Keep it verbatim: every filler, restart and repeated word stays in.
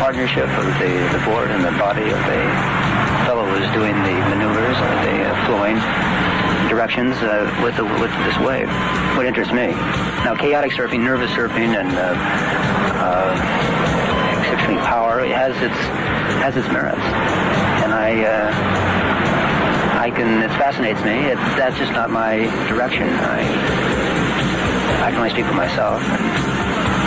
partnership of the, the board and the body of the fellow who's doing the maneuvers, or the uh, flowing directions uh, with, the, with this wave. What interests me. Now, chaotic surfing, nervous surfing, and uh, uh, exceptionally power, it has its has its merits, and I uh, I can it fascinates me. It, that's just not my direction. I I can only speak for myself. And,